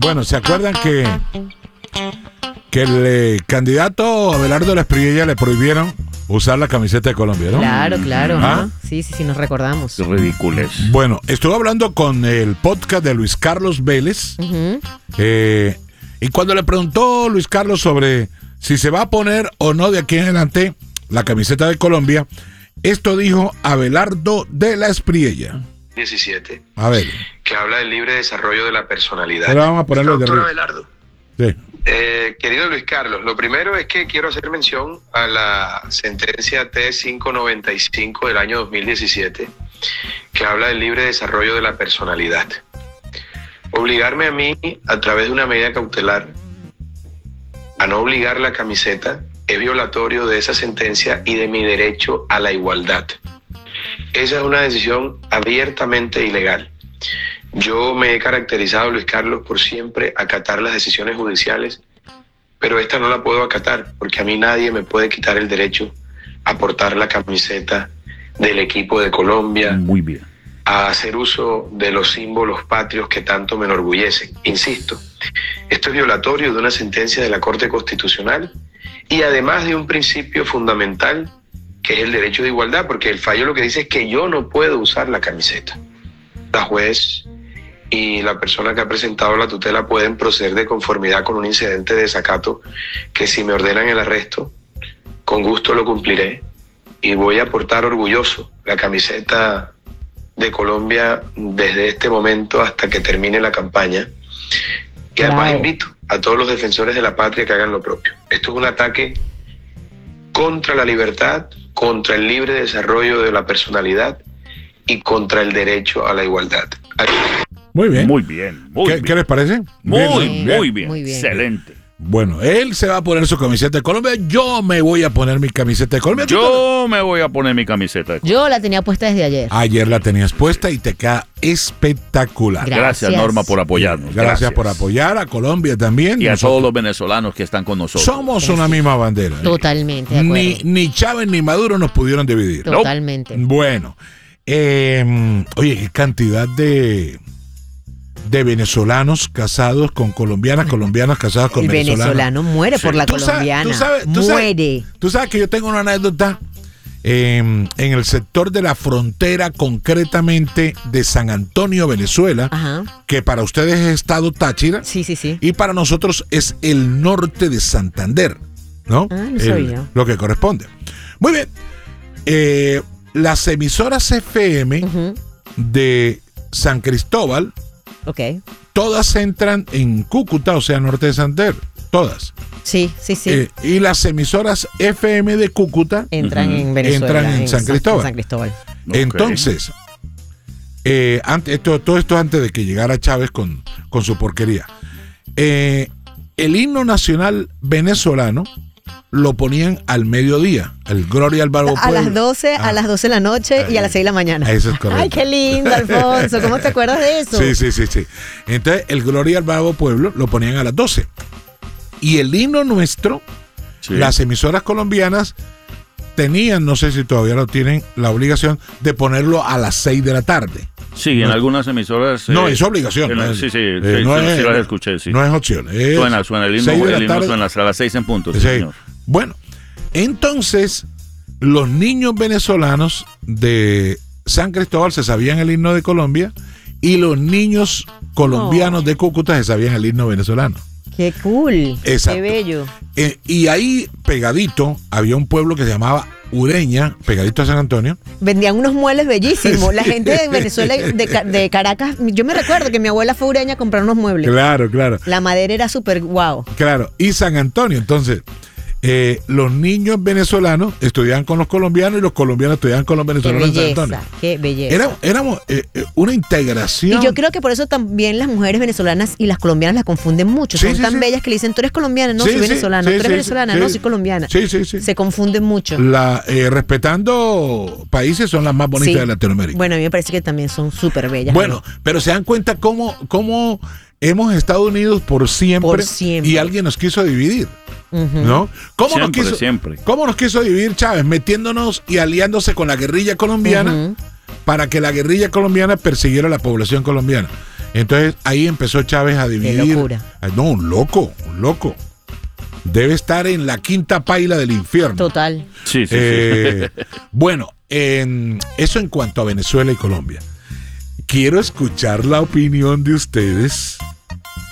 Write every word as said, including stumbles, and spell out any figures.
Bueno, ¿se acuerdan que, que el eh, candidato Abelardo Espriella le prohibieron usar la camiseta de Colombia, ¿no? Claro, claro. ¿Ah? ¿no? Sí, sí, sí, nos recordamos. Qué ridículo. Bueno, estuve hablando con el podcast de Luis Carlos Vélez. Uh-huh. eh, y cuando le preguntó Luis Carlos sobre si se va a poner o no de aquí en adelante la camiseta de Colombia, esto dijo Abelardo de la Espriella. diecisiete. A ver. Que habla del libre desarrollo de la personalidad. Ahora vamos a ponerlo de Doctor arriba. Abelardo. Sí. Eh, querido Luis Carlos, lo primero es que quiero hacer mención a la sentencia T quinientos noventa y cinco del año dos mil diecisiete, que habla del libre desarrollo de la personalidad. Obligarme a mí, a través de una medida cautelar, a no obligar la camiseta, es violatorio de esa sentencia y de mi derecho a la igualdad. Esa es una decisión abiertamente ilegal. Yo me he caracterizado, Luis Carlos, por siempre acatar las decisiones judiciales, pero esta no la puedo acatar porque a mí nadie me puede quitar el derecho a portar la camiseta del equipo de Colombia. Muy bien. A hacer uso de los símbolos patrios que tanto me enorgullecen. Insisto, esto es violatorio de una sentencia de la Corte Constitucional y además de un principio fundamental que es el derecho de igualdad, porque el fallo lo que dice es que yo no puedo usar la camiseta. La juez y la persona que ha presentado la tutela pueden proceder de conformidad con un incidente de desacato que si me ordenan el arresto, con gusto lo cumpliré y voy a portar orgulloso la camiseta de Colombia desde este momento hasta que termine la campaña. Y además Wow. invito a todos los defensores de la patria que hagan lo propio. Esto es un ataque contra la libertad, contra el libre desarrollo de la personalidad y contra el derecho a la igualdad. Muy bien. Muy bien. Muy ¿Qué, bien. ¿Qué les parece? Muy, Bien, muy, ¿no? bien. Muy bien. Excelente. Bueno, él se va a poner su camiseta de Colombia. Yo me voy a poner mi camiseta de Colombia. Yo me voy a poner mi camiseta. Yo la tenía puesta desde ayer. Ayer la tenías puesta y te queda espectacular. Gracias. Gracias, Norma, por apoyarnos. Gracias, por apoyar a Colombia también. Y a Nosotros todos los venezolanos que están con nosotros. somos una misma bandera. Totalmente de acuerdo. Ni, ni Chávez ni Maduro nos pudieron dividir. Totalmente. Bueno, eh, oye, qué cantidad de, de venezolanos casados con colombianas, colombianas casadas con El venezolanos. venezolano muere por la Tú sabes- colombiana. tú sabes- tú sabes- muere. Tú sabes que yo tengo una anécdota eh, en el sector de la frontera, concretamente de San Antonio, Venezuela, Ajá. que para ustedes es Estado Táchira Sí, sí, sí. y para nosotros es el norte de Santander, ¿no? Ah, no El- sabía. lo que corresponde. Muy bien. Eh, las emisoras F M Ujú. de San Cristóbal, Ok. todas entran en Cúcuta, o sea, norte de Santander. Todas. Sí, sí, sí. Eh, y las emisoras F M de Cúcuta entran Ujú. en Venezuela. Entran en San Cristóbal. en San Cristóbal. Ok. Entonces, eh, antes, esto, todo esto antes de que llegara Chávez con, con su porquería. Eh, el himno nacional venezolano lo ponían al mediodía, el Gloria al Vago A las Pueblo. doce, Ah. a las doce de la noche y a las seis de la mañana. Eso es correcto. Ay, qué lindo, Alfonso. ¿Cómo te acuerdas de eso? Sí, sí, sí, sí. Entonces, el Gloria al Vago Pueblo lo ponían a las doce. Y el himno nuestro, Sí. las emisoras colombianas tenían, no sé si todavía lo tienen, la obligación de ponerlo a las seis de la tarde. Sí, en No. algunas emisoras. No, eh, es obligación. en la- no es- sí, sí, eh, sí, no sí, es- sí las escuché, sí. No es opción. es Suena, suena el himno, seis de la el himno tarde. suena a las seis en punto, sí, Sí. señor. Bueno, entonces los niños venezolanos de San Cristóbal se sabían el himno de Colombia y los niños colombianos de Cúcuta se sabían el himno venezolano. Qué cool. Exacto. Qué bello. Eh, y ahí pegadito había un pueblo que se llamaba Ureña, pegadito a San Antonio. Vendían unos muebles bellísimos. La Sí. gente de Venezuela, de, Ca- de Caracas, yo me recuerdo que mi abuela fue ureña a comprar unos muebles. Claro, claro. La madera era súper guau. Claro, y San Antonio. Entonces, eh, los niños venezolanos estudiaban con los colombianos y los colombianos estudiaban con los Qué venezolanos en San belleza, Antonio. qué belleza. Era, éramos eh, eh, una integración. Y yo creo que por eso también las mujeres venezolanas y las colombianas las confunden mucho. Sí, Son sí, tan sí. bellas que le dicen, tú eres colombiana, no, Sí, soy sí, venezolana. sí, tú eres sí, venezolana, sí. no, soy colombiana. Sí, sí, sí. Se confunden mucho. La, eh, respetando países son las más bonitas Sí. de Latinoamérica. Bueno, a mí me parece que también son súper bellas. Bueno, pero se dan cuenta cómo, cómo hemos estado unidos por siempre, Por siempre. y alguien nos quiso dividir, Ujú. ¿no? ¿Cómo Siempre, nos quiso, siempre. ¿Cómo nos quiso dividir Chávez? Metiéndonos y aliándose con la guerrilla colombiana Ujú. para que la guerrilla colombiana persiguiera a la población colombiana. Entonces ahí empezó Chávez a dividir. locura. No, un loco, un loco. Debe estar en la quinta paila del infierno. Total. Sí, sí, Eh, bueno, en, eso en cuanto a Venezuela y Colombia. Quiero escuchar la opinión de ustedes